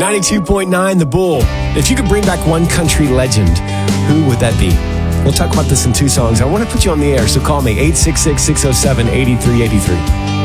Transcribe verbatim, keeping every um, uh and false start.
ninety-two point nine The Bull. If you could bring back one country legend, who would that be? We'll talk about this in two songs. I want to put you on the air, so call me eight six six, six oh seven, eight three eight three.